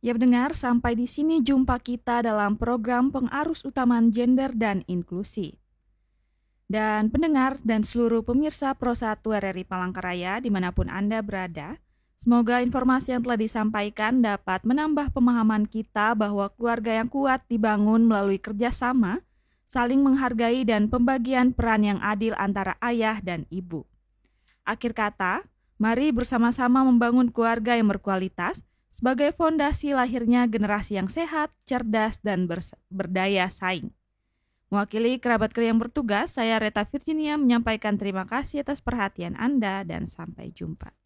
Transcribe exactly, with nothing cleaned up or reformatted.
Ya pendengar, sampai di sini jumpa kita dalam program Pengarus Utamaan Gender dan Inklusi. Dan pendengar dan seluruh pemirsa Pro satu R R I Palangkaraya dimanapun Anda berada, semoga informasi yang telah disampaikan dapat menambah pemahaman kita bahwa keluarga yang kuat dibangun melalui kerjasama, saling menghargai dan pembagian peran yang adil antara ayah dan ibu. Akhir kata, mari bersama-sama membangun keluarga yang berkualitas sebagai fondasi lahirnya generasi yang sehat, cerdas, dan bers- berdaya saing. Mewakili kerabat kerja yang bertugas, saya Reta Virginia menyampaikan terima kasih atas perhatian Anda dan sampai jumpa.